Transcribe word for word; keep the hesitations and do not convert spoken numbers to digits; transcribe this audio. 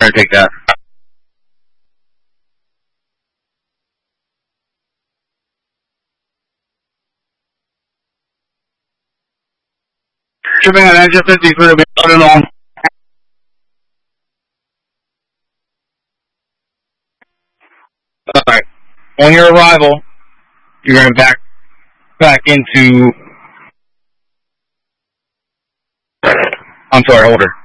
to take that. Shipping on engine fifty for the out and on. Alright. On your arrival, you're going to back back into... I'm sorry, hold her.